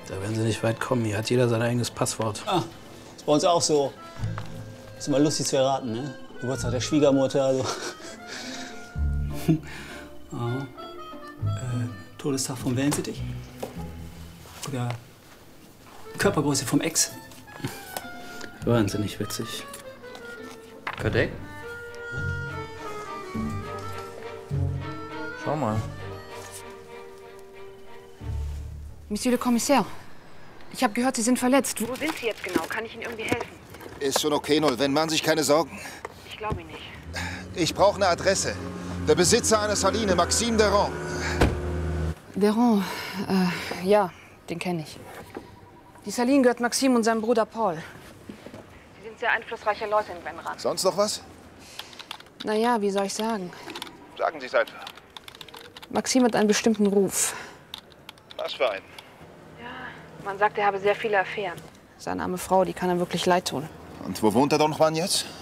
Da werden Sie nicht weit kommen. Hier hat jeder sein eigenes Passwort. Ah, ist bei uns auch so. Ist immer lustig zu erraten, ne? Geburtstag der Schwiegermutter, also. Oh. Todestag vom Wellensittich? Oder Körpergröße vom Ex? Wahnsinnig witzig. Kadek? Schau mal. Monsieur le Commissaire, ich habe gehört, Sie sind verletzt. Wo sind Sie jetzt genau? Kann ich Ihnen irgendwie helfen? Ist schon okay, Null. Machen Sie sich keine Sorgen. Ich glaube Ihnen nicht. Ich brauche eine Adresse. Der Besitzer einer Saline, Maxime Deron. Deron, ja, den kenne ich. Die Saline gehört Maxime und seinem Bruder Paul. Sie sind sehr einflussreiche Leute in Benran. Sonst noch was? Naja, wie soll ich sagen? Sagen Sie es einfach. Maxime hat einen bestimmten Ruf. Was für einen? Man sagt, er habe sehr viele Affären. Seine arme Frau, die kann er wirklich leid tun. Und wo wohnt der Don Juan jetzt?